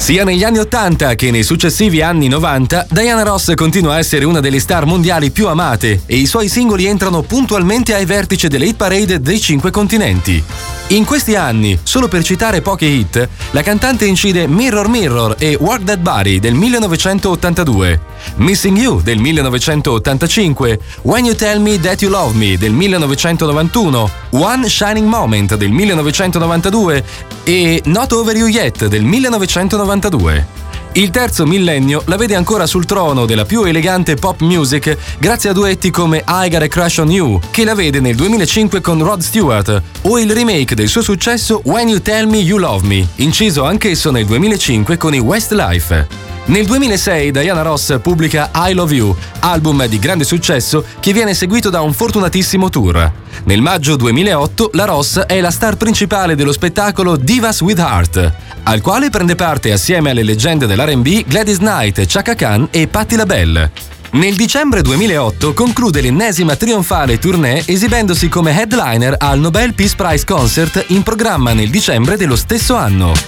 Sia negli anni 80 che nei successivi anni 90, Diana Ross continua a essere una delle star mondiali più amate e i suoi singoli entrano puntualmente ai vertici delle hit parade dei 5 continenti. In questi anni, solo per citare poche hit, la cantante incide Mirror Mirror e Work That Body del 1982, Missing You del 1985, When You Tell Me That You Love Me del 1991, One Shining Moment del 1992 e Not Over You Yet del 1992. Il terzo millennio la vede ancora sul trono della più elegante pop music grazie a duetti come I Got a Crush on You, che la vede nel 2005 con Rod Stewart, o il remake del suo successo When You Tell Me You Love Me, inciso anch'esso nel 2005 con i Westlife. Nel 2006 Diana Ross pubblica I Love You, album di grande successo che viene seguito da un fortunatissimo tour. Nel maggio 2008 la Ross è la star principale dello spettacolo Divas with Heart, al quale prende parte assieme alle leggende dell'R&B Gladys Knight, Chaka Khan e Patti LaBelle. Nel dicembre 2008 conclude l'ennesima trionfale tournée esibendosi come headliner al Nobel Peace Prize Concert in programma nel dicembre dello stesso anno.